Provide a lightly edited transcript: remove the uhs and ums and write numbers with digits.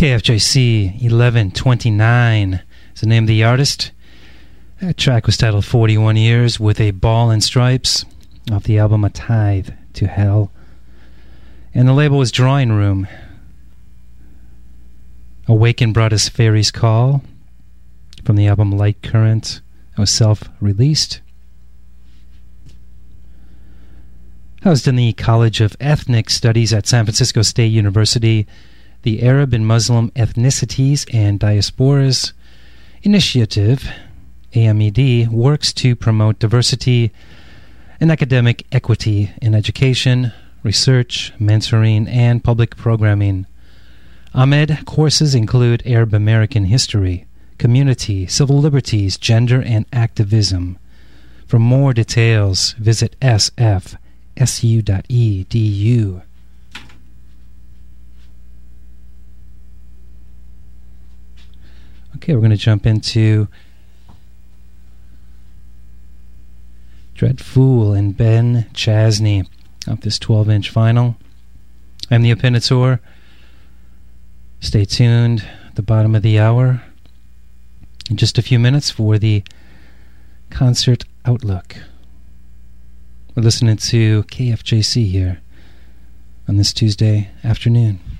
KFJC 1129 is the name of the artist. That track was titled 41 Years with a Ball and Stripes off the album A Tithe to Hell. And the label was Drawing Room. Awaken brought us Fairy's Call from the album Light Current. That was self-released. I was in the College of Ethnic Studies at San Francisco State University. The Arab and Muslim Ethnicities and Diasporas Initiative, AMED, works to promote diversity and academic equity in education, research, mentoring, and public programming. AMED courses include Arab American history, community, civil liberties, gender, and activism. For more details, visit sfsu.edu. Okay, we're going to jump into Dread Fool and Ben Chasney off this 12-inch vinyl. I'm the Appinator. Stay tuned at the bottom of the hour. In just a few minutes for the Concert Outlook. We're listening to KFJC here on this Tuesday afternoon.